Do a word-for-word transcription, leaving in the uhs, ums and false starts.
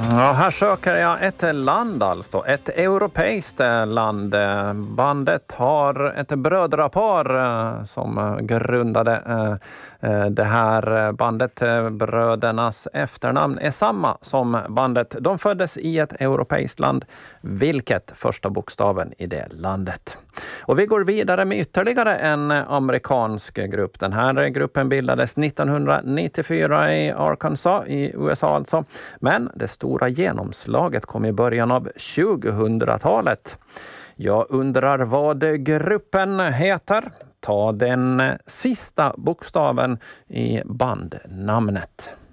Ja, här söker jag ett land alltså, ett europeiskt land. Bandet har ett brödrapar som grundade det här bandet. Brödernas efternamn är samma som bandet. De föddes i ett europeiskt land. Vilket första bokstaven i det landet? Och vi går vidare med ytterligare en amerikansk grupp. Den här gruppen bildades nittonhundranittiofyra i Arkansas i U S A alltså. Men det stora genomslaget kom i början av tjugohundratalet. Jag undrar vad gruppen heter. Ta den sista bokstaven i bandnamnet.